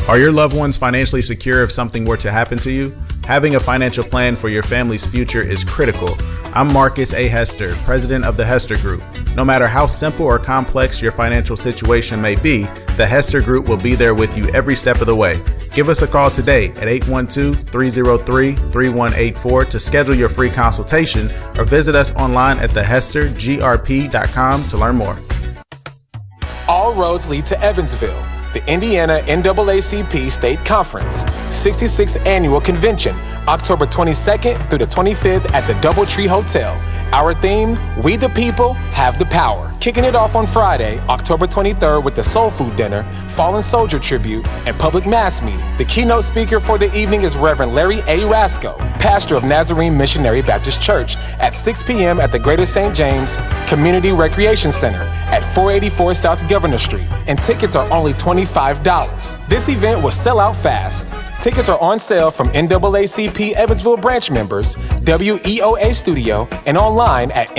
Are your loved ones financially secure if something were to happen to you? Having a financial plan for your family's future is critical. I'm Marcus A. Hester, president of the Hester Group. No matter how simple or complex your financial situation may be, the Hester Group will be there with you every step of the way. Give us a call today at 812-303-3184 to schedule your free consultation, or visit us online at thehestergrp.com to learn more. All roads lead to Evansville, the Indiana NAACP State Conference, 66th Annual Convention, October 22nd through the 25th at the DoubleTree Hotel. Our theme, We the People Have the Power. Kicking it off on Friday, October 23rd with the Soul Food Dinner, Fallen Soldier Tribute, and Public Mass Meeting. The keynote speaker for the evening is Reverend Larry A. Rasco, pastor of Nazarene Missionary Baptist Church, at 6 p.m. at the Greater St. James Community Recreation Center at 484 South Governor Street, and tickets are only $25. This event will sell out fast. Tickets are on sale from NAACP Evansville branch members, WEOA Studio, and online at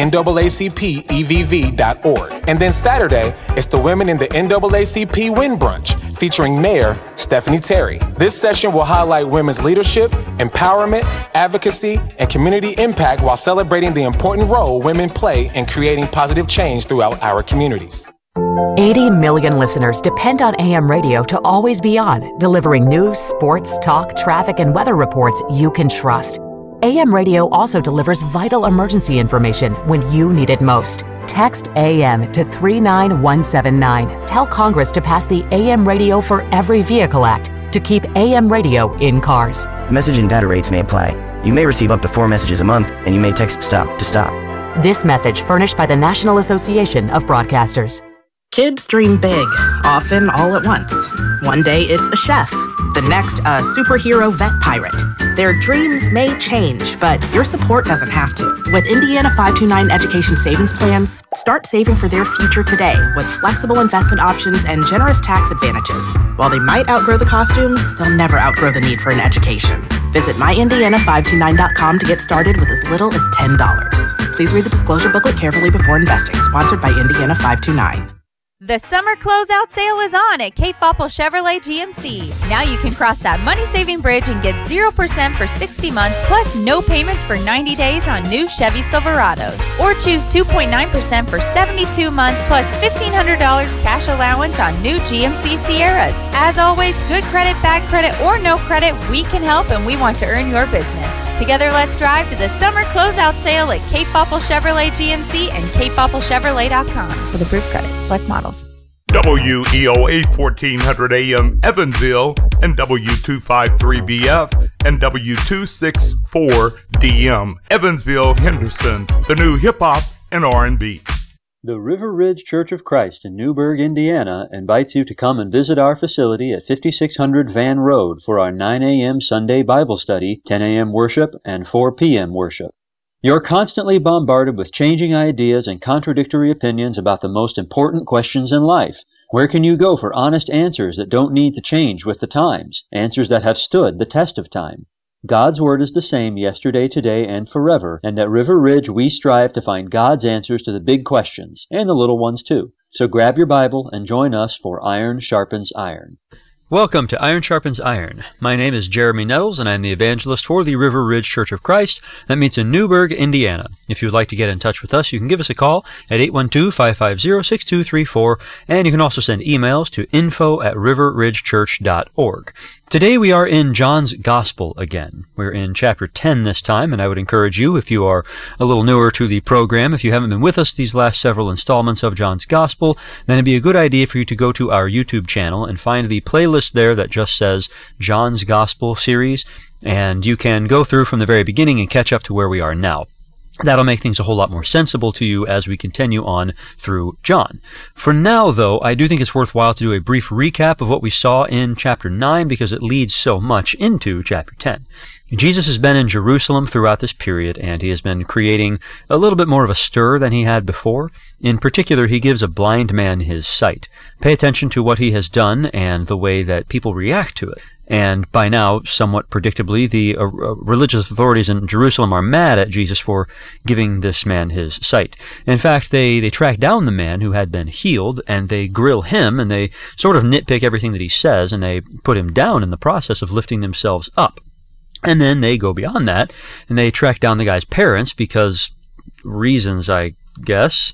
NAACPEVV.org. And then Saturday, it's the Women in the NAACP Win Brunch, featuring Mayor Stephanie Terry. This session will highlight women's leadership, empowerment, advocacy, and community impact while celebrating the important role women play in creating positive change throughout our communities. 80 million listeners depend on AM radio to always be on, delivering news, sports, talk, traffic, and weather reports you can trust. AM radio also delivers vital emergency information when you need it most. Text AM to 39179. Tell Congress to pass the AM Radio for Every Vehicle Act to keep AM radio in cars. Message and data rates may apply. You may receive up to 4 messages a month, and you may text STOP to stop. This message furnished by the National Association of Broadcasters. Kids dream big, often all at once. One day it's a chef, the next a superhero vet pirate. Their dreams may change, but your support doesn't have to. With Indiana 529 Education Savings Plans, start saving for their future today with flexible investment options and generous tax advantages. While they might outgrow the costumes, they'll never outgrow the need for an education. Visit myindiana529.com to get started with as little as $10. Please read the disclosure booklet carefully before investing. Sponsored by Indiana 529. The summer closeout sale is on at Cape Popple Chevrolet GMC. Now you can cross that money-saving bridge and get 0% for 60 months, plus no payments for 90 days on new Chevy Silverados. Or choose 2.9% for 72 months, plus $1,500 cash allowance on new GMC Sierras. As always, good credit, bad credit, or no credit, we can help, and we want to earn your business. Together, let's drive to the summer closeout sale at Cape Popple Chevrolet GMC and CapePoppleChevrolet.com. For approved credit, select models. WEOA 1400 AM Evansville and W253BF and W264 DM Evansville Henderson, the new hip-hop and R&B. The River Ridge Church of Christ in Newburgh, Indiana invites you to come and visit our facility at 5600 Van Road for our 9 a.m. Sunday Bible study, 10 a.m. worship, and 4 p.m. worship. You're constantly bombarded with changing ideas and contradictory opinions about the most important questions in life. Where can you go for honest answers that don't need to change with the times, answers that have stood the test of time? God's Word is the same yesterday, today, and forever, and at River Ridge we strive to find God's answers to the big questions, and the little ones too. So grab your Bible and join us for Iron Sharpens Iron. Welcome to Iron Sharpens Iron. My name is Jeremy Nettles, and I'm the evangelist for the River Ridge Church of Christ that meets in Newburgh, Indiana. If you would like to get in touch with us, you can give us a call at 812-550-6234, and you can also send emails to info@riverridgechurch.org. Today we are in John's Gospel again. We're in chapter 10 this time, and I would encourage you, if you are a little newer to the program, if you haven't been with us these last several installments of John's Gospel, then it'd be a good idea for you to go to our YouTube channel and find the playlist there that just says John's Gospel series, and you can go through from the very beginning and catch up to where we are now. That'll make things a whole lot more sensible to you as we continue on through John. For now, though, I do think it's worthwhile to do a brief recap of what we saw in chapter 9 because it leads so much into chapter 10. Jesus has been in Jerusalem throughout this period, and he has been creating a little bit more of a stir than he had before. In particular, he gives a blind man his sight. Pay attention to what he has done and the way that people react to it. And by now, somewhat predictably, the religious authorities in Jerusalem are mad at Jesus for giving this man his sight. In fact, they track down the man who had been healed, and they grill him, and they sort of nitpick everything that he says, and they put him down in the process of lifting themselves up. And then they go beyond that, and they track down the guy's parents because reasons, I guess.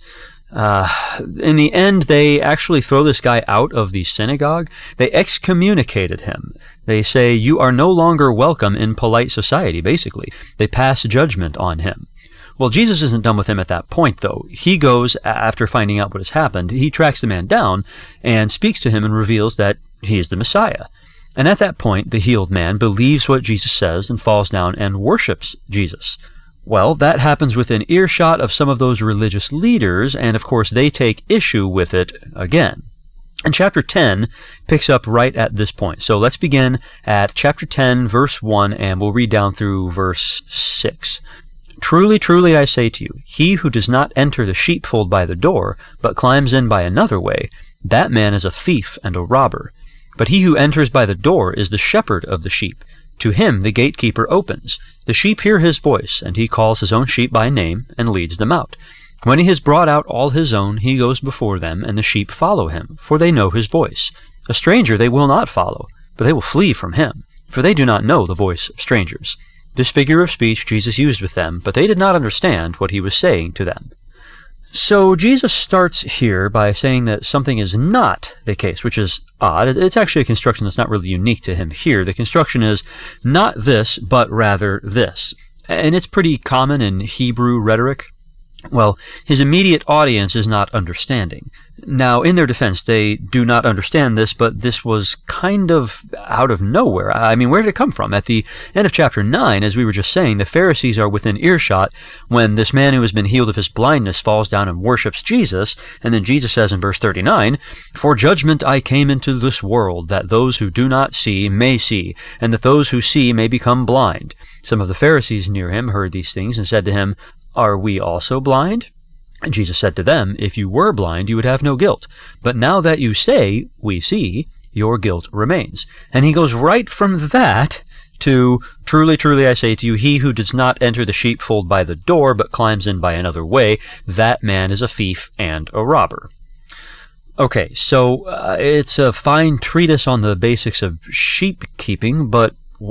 In the end, they actually throw this guy out of the synagogue. They excommunicated him. They say, you are no longer welcome in polite society, basically. They pass judgment on him. Well, Jesus isn't done with him at that point, though. He goes, after finding out what has happened, he tracks the man down and speaks to him and reveals that he is the Messiah. And at that point, the healed man believes what Jesus says and falls down and worships Jesus. Well, that happens within earshot of some of those religious leaders, and of course they take issue with it again. And chapter 10 picks up right at this point. So let's begin at chapter 10, verse 1, and we'll read down through verse 6. Truly, truly, I say to you, he who does not enter the sheepfold by the door, but climbs in by another way, that man is a thief and a robber. But he who enters by the door is the shepherd of the sheep. To him the gatekeeper opens. The sheep hear his voice, and he calls his own sheep by name and leads them out. When he has brought out all his own, he goes before them, and the sheep follow him, for they know his voice. A stranger they will not follow, but they will flee from him, for they do not know the voice of strangers. This figure of speech Jesus used with them, but they did not understand what he was saying to them. So Jesus starts here by saying that something is not the case, which is odd. It's actually a construction that's not really unique to him here. The construction is not this, but rather this. And it's pretty common in Hebrew rhetoric. Well, his immediate audience is not understanding. Now, in their defense, they do not understand this, but this was kind of out of nowhere. I mean, where did it come from? At the end of chapter 9, as we were just saying, the Pharisees are within earshot when this man who has been healed of his blindness falls down and worships Jesus, and then Jesus says in verse 39, "For judgment I came into this world, that those who do not see may see, and that those who see may become blind." Some of the Pharisees near him heard these things and said to him, "Are we also blind?" And Jesus said to them, "If you were blind, you would have no guilt. But now that you say, 'We see,' your guilt remains." And he goes right from that to, "Truly, truly, I say to you, he who does not enter the sheepfold by the door, but climbs in by another way, that man is a thief and a robber." Okay, so it's a fine treatise on the basics of sheep keeping, but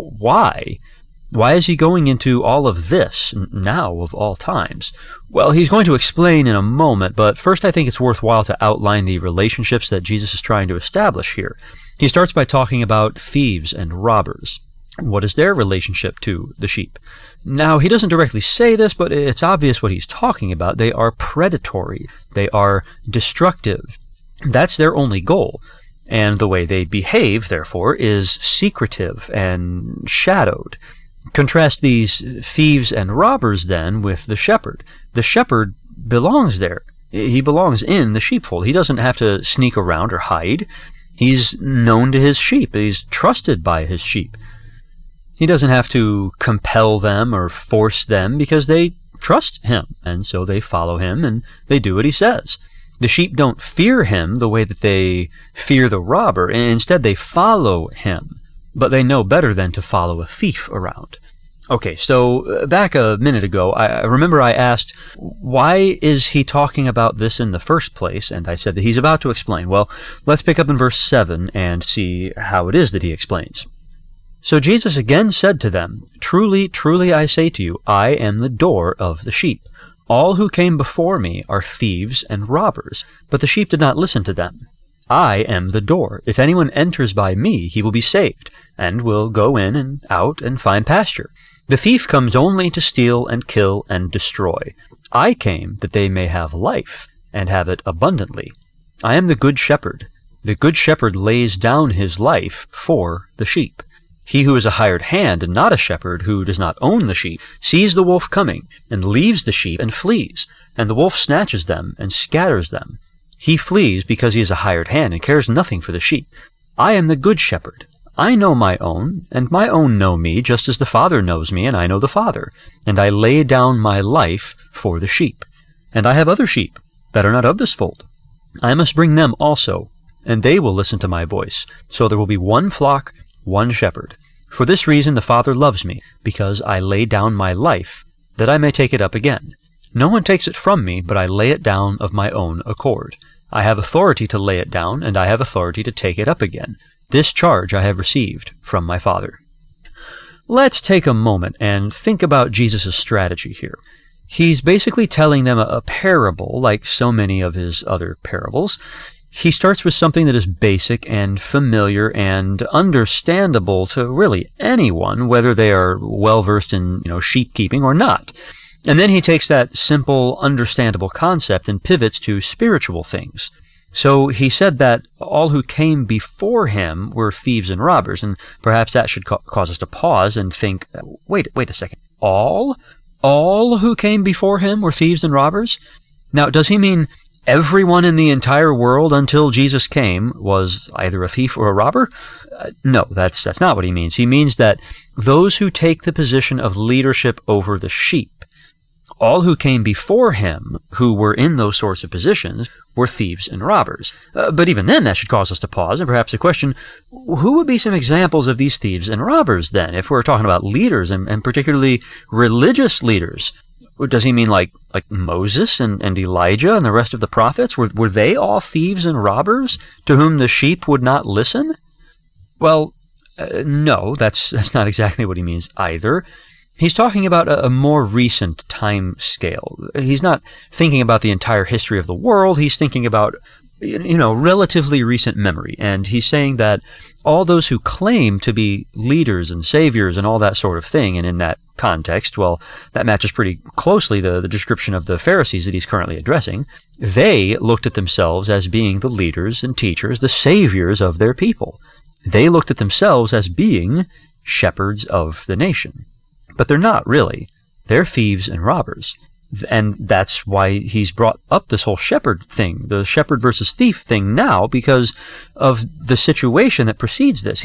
why? Why is he going into all of this now of all times? Well, he's going to explain in a moment, but first I think it's worthwhile to outline the relationships that Jesus is trying to establish here. He starts by talking about thieves and robbers. What is their relationship to the sheep? Now, he doesn't directly say this, but it's obvious what he's talking about. They are predatory. They are destructive. That's their only goal. And the way they behave, therefore, is secretive and shadowed. Contrast these thieves and robbers, then, with the shepherd. The shepherd belongs there. He belongs in the sheepfold. He doesn't have to sneak around or hide. He's known to his sheep. He's trusted by his sheep. He doesn't have to compel them or force them because they trust him, and so they follow him and they do what he says. The sheep don't fear him the way that they fear the robber. Instead, they follow him. But they know better than to follow a thief around. Okay, so back a minute ago, I remember I asked, why is he talking about this in the first place? And I said that he's about to explain. Well, let's pick up in verse 7 and see how it is that he explains. So Jesus again said to them, "Truly, truly, I say to you, I am the door of the sheep. All who came before me are thieves and robbers, but the sheep did not listen to them. I am the door. If anyone enters by me, he will be saved, and will go in and out and find pasture. The thief comes only to steal and kill and destroy. I came that they may have life, and have it abundantly. I am the good shepherd. The good shepherd lays down his life for the sheep. He who is a hired hand and not a shepherd, who does not own the sheep, sees the wolf coming, and leaves the sheep and flees, and the wolf snatches them and scatters them. He flees because he is a hired hand and cares nothing for the sheep. I am the good shepherd. I know my own, and my own know me, just as the Father knows me, and I know the Father. And I lay down my life for the sheep. And I have other sheep that are not of this fold. I must bring them also, and they will listen to my voice. So there will be one flock, one shepherd. For this reason the Father loves me, because I lay down my life, that I may take it up again. No one takes it from me, but I lay it down of my own accord. I have authority to lay it down, and I have authority to take it up again. This charge I have received from my Father. Let's take a moment and think about Jesus' strategy here. He's basically telling them a parable, like so many of his other parables. He starts with something that is basic and familiar and understandable to really anyone, whether they are well-versed in, sheep keeping or not. And then he takes that simple, understandable concept and pivots to spiritual things. So he said that all who came before him were thieves and robbers, and perhaps that should cause us to pause and think, wait a second, all who came before him were thieves and robbers? Now, does he mean everyone in the entire world until Jesus came was either a thief or a robber? No, that's not what he means. He means that those who take the position of leadership over the sheep, all who came before him, who were in those sorts of positions, were thieves and robbers. But even then, that should cause us to pause and perhaps a question, who would be some examples of these thieves and robbers then, if we're talking about leaders and particularly religious leaders? Does he mean like Moses and Elijah and the rest of the prophets? Were they all thieves and robbers to whom the sheep would not listen? Well, no, that's not exactly what he means either. He's talking about a more recent time scale. He's not thinking about the entire history of the world. He's thinking about, relatively recent memory. And he's saying that all those who claim to be leaders and saviors and all that sort of thing, and in that context, well, that matches pretty closely the description of the Pharisees that he's currently addressing. They looked at themselves as being the leaders and teachers, the saviors of their people. They looked at themselves as being shepherds of the nation. But they're not really. They're thieves and robbers. And that's why he's brought up this whole shepherd thing, the shepherd versus thief thing now, because of the situation that precedes this.